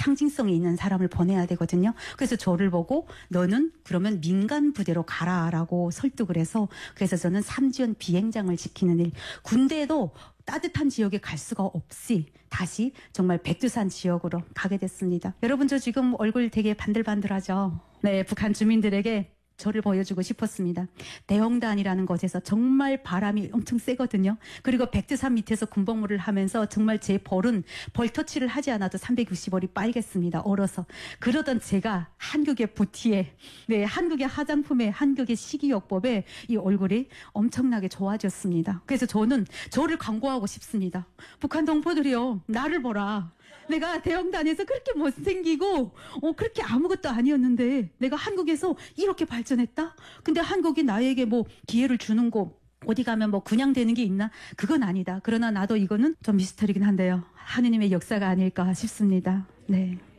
상징성이 있는 사람을 보내야 되거든요. 그래서 저를 보고 너는 그러면 민간 부대로 가라라고 설득을 해서 그래서 저는 삼지연 비행장을 지키는 일, 군대도 따뜻한 지역에 갈 수가 없이 다시 정말 백두산 지역으로 가게 됐습니다. 여러분 저 지금 얼굴 되게 반들반들하죠? 네, 북한 주민들에게 저를 보여주고 싶었습니다. 대형단이라는 곳에서 정말 바람이 엄청 세거든요. 그리고 백두산 밑에서 군복무를 하면서 정말 제 벌은 벌터치를 하지 않아도 360월이 빨겠습니다. 얼어서. 그러던 제가 한국의 부티에, 네, 한국의 화장품에, 한국의 식이요법에 이 얼굴이 엄청나게 좋아졌습니다. 그래서 저는 저를 광고하고 싶습니다. 북한 동포들이요, 나를 보라. 내가 대형단에서 그렇게 못생기고 그렇게 아무것도 아니었는데 내가 한국에서 이렇게 발전했다? 근데 한국이 나에게 뭐 기회를 주는 거 어디 가면 뭐 그냥 되는 게 있나? 그건 아니다. 그러나 나도 이거는 좀 미스터리긴 한데요. 하느님의 역사가 아닐까 싶습니다. 네.